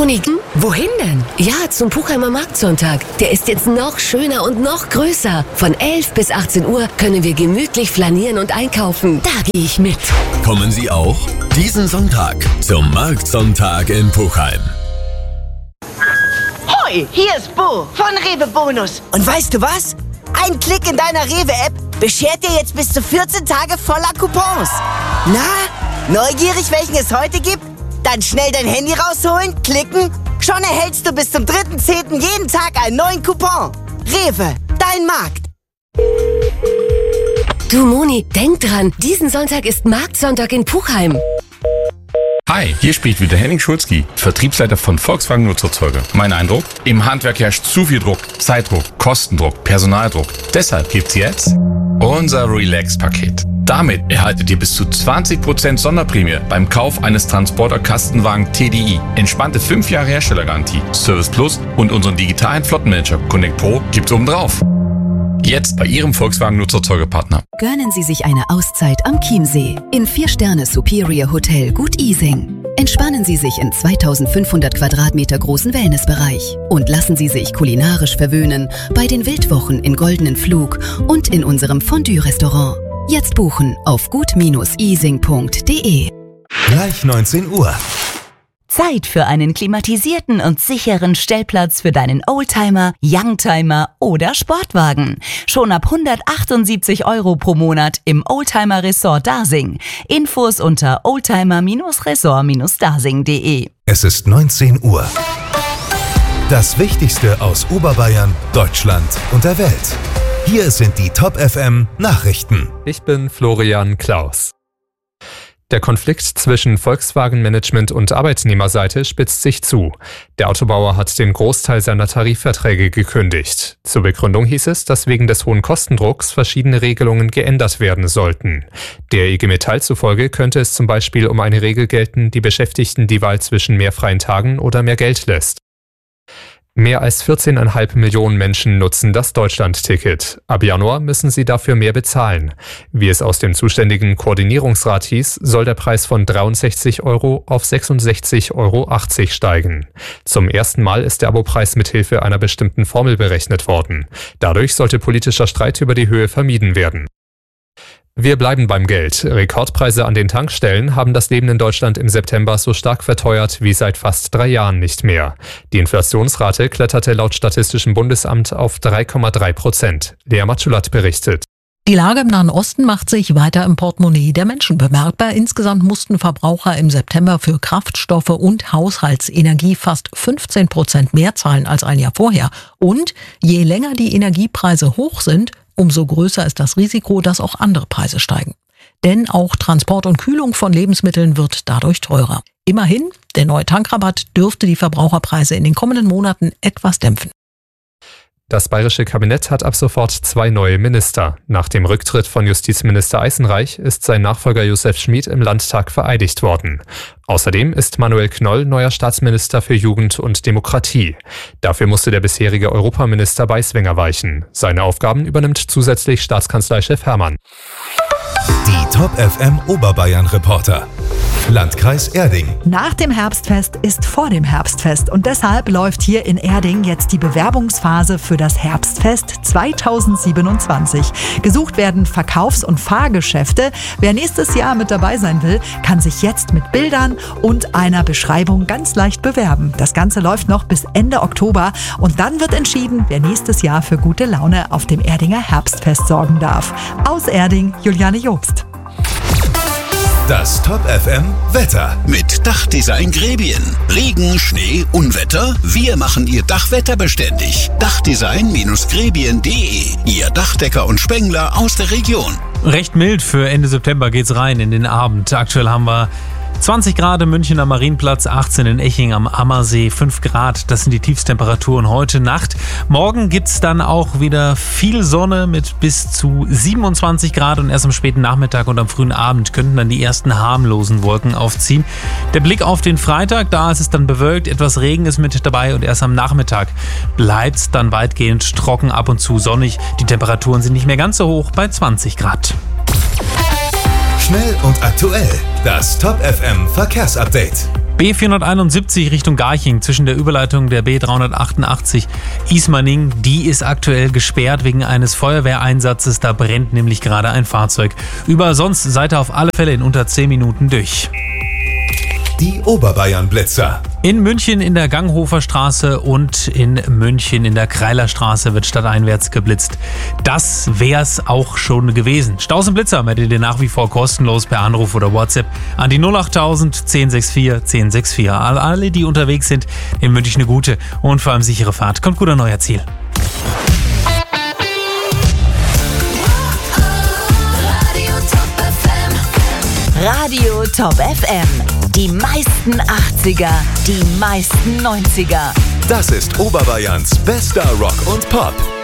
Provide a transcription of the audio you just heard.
Moni, wohin denn? Ja, zum Puchheimer Marktsonntag. Der ist jetzt noch schöner und noch größer. Von 11 bis 18 Uhr können wir gemütlich flanieren und einkaufen. Da gehe ich mit. Kommen Sie auch diesen Sonntag zum Marktsonntag in Puchheim. Hoi, hier ist Bo von Rewe Bonus. Und weißt du was? Ein Klick in deiner Rewe-App beschert dir jetzt bis zu 14 Tage voller Coupons. Na, neugierig, welchen es heute gibt? Dann schnell dein Handy rausholen, klicken. Schon erhältst du bis zum 3.10. jeden Tag einen neuen Coupon. Rewe, dein Markt. Du Moni, denk dran, diesen Sonntag ist Marktsonntag in Puchheim. Hi, hier spricht wieder Henning Schulzki, Vertriebsleiter von Volkswagen Nutzfahrzeuge. Mein Eindruck? Im Handwerk herrscht zu viel Druck, Zeitdruck, Kostendruck, Personaldruck. Deshalb gibt's jetzt unser Relax-Paket. Damit erhaltet ihr bis zu 20% Sonderprämie beim Kauf eines Transporter-Kastenwagen TDI. Entspannte 5 Jahre Herstellergarantie, Service Plus und unseren digitalen Flottenmanager Connect Pro gibt's obendrauf. Jetzt bei Ihrem Volkswagen Nutzfahrzeugepartner. Gönnen Sie sich eine Auszeit am Chiemsee im 4-Sterne Superior Hotel Gut Ising. Entspannen Sie sich in 2500 Quadratmeter großen Wellnessbereich und lassen Sie sich kulinarisch verwöhnen bei den Wildwochen in Goldenen Flug und in unserem Fondue-Restaurant. Jetzt buchen auf gut-ising.de. Gleich 19 Uhr. Zeit für einen klimatisierten und sicheren Stellplatz für deinen Oldtimer, Youngtimer oder Sportwagen. Schon ab 178 € pro Monat im Oldtimer Resort Dasing. Infos unter oldtimer-resort-dasing.de. Es ist 19 Uhr. Das Wichtigste aus Oberbayern, Deutschland und der Welt. Hier sind die Top FM Nachrichten. Ich bin Florian Klaus. Der Konflikt zwischen Volkswagen-Management und Arbeitnehmerseite spitzt sich zu. Der Autobauer hat den Großteil seiner Tarifverträge gekündigt. Zur Begründung hieß es, dass wegen des hohen Kostendrucks verschiedene Regelungen geändert werden sollten. Der IG Metall zufolge könnte es zum Beispiel um eine Regel gelten, die Beschäftigten die Wahl zwischen mehr freien Tagen oder mehr Geld lässt. Mehr als 14,5 Millionen Menschen nutzen das Deutschland-Ticket. Ab Januar müssen sie dafür mehr bezahlen. Wie es aus dem zuständigen Koordinierungsrat hieß, soll der Preis von 63 € auf 66,80 € steigen. Zum ersten Mal ist der Abopreis mithilfe einer bestimmten Formel berechnet worden. Dadurch sollte politischer Streit über die Höhe vermieden werden. Wir bleiben beim Geld. Rekordpreise an den Tankstellen haben das Leben in Deutschland im September so stark verteuert wie seit fast 3 Jahren nicht mehr. Die Inflationsrate kletterte laut Statistischem Bundesamt auf 3,3%. Lea Matschulat berichtet. Die Lage im Nahen Osten macht sich weiter im Portemonnaie der Menschen bemerkbar. Insgesamt mussten Verbraucher im September für Kraftstoffe und Haushaltsenergie fast 15% mehr zahlen als ein Jahr vorher. Und je länger die Energiepreise hoch sind, umso größer ist das Risiko, dass auch andere Preise steigen. Denn auch Transport und Kühlung von Lebensmitteln wird dadurch teurer. Immerhin, der neue Tankrabatt dürfte die Verbraucherpreise in den kommenden Monaten etwas dämpfen. Das bayerische Kabinett hat ab sofort 2 neue Minister. Nach dem Rücktritt von Justizminister Eisenreich ist sein Nachfolger Josef Schmid im Landtag vereidigt worden. Außerdem ist Manuel Knoll neuer Staatsminister für Jugend und Demokratie. Dafür musste der bisherige Europaminister Beiswenger weichen. Seine Aufgaben übernimmt zusätzlich Staatskanzleichef Hermann. Die Top FM Oberbayern Reporter. Landkreis Erding. Nach dem Herbstfest ist vor dem Herbstfest und deshalb läuft hier in Erding jetzt die Bewerbungsphase für das Herbstfest 2027. Gesucht werden Verkaufs- und Fahrgeschäfte. Wer nächstes Jahr mit dabei sein will, kann sich jetzt mit Bildern und einer Beschreibung ganz leicht bewerben. Das Ganze läuft noch bis Ende Oktober und dann wird entschieden, wer nächstes Jahr für gute Laune auf dem Erdinger Herbstfest sorgen darf. Aus Erding, Juliane Jobst. Das Top FM Wetter. Mit Dachdesign Grebien. Regen, Schnee, Unwetter. Wir machen Ihr Dach wetterbeständig. Dachdesign-grebien.de. Ihr Dachdecker und Spengler aus der Region. Recht mild für Ende September geht's rein in den Abend. Aktuell haben wir 20 Grad im Münchener Marienplatz, 18 in Eching am Ammersee, 5 Grad, das sind die Tiefstemperaturen heute Nacht. Morgen gibt's dann auch wieder viel Sonne mit bis zu 27 Grad und erst am späten Nachmittag und am frühen Abend könnten dann die ersten harmlosen Wolken aufziehen. Der Blick auf den Freitag, da ist es dann bewölkt, etwas Regen ist mit dabei und erst am Nachmittag bleibt's dann weitgehend trocken, ab und zu sonnig. Die Temperaturen sind nicht mehr ganz so hoch bei 20 Grad. Schnell und aktuell. Das Top FM Verkehrsupdate. B471 Richtung Garching zwischen der Überleitung der B388 Ismaning, die ist aktuell gesperrt wegen eines Feuerwehreinsatzes. Da brennt nämlich gerade ein Fahrzeug. Sonst seid ihr auf alle Fälle in unter 10 Minuten durch. Die Oberbayern-Blitzer. In München in der Ganghofer Straße und in München in der Kreiler Straße wird stadteinwärts geblitzt. Das wär's auch schon gewesen. Staus und Blitzer meldet ihr nach wie vor kostenlos per Anruf oder WhatsApp an die 08000 1064 1064. Alle, die unterwegs sind, in München eine gute und vor allem sichere Fahrt. Kommt gut an euer Ziel. Radio Top FM. Die meisten 80er, die meisten 90er. Das ist Oberbayerns bester Rock und Pop.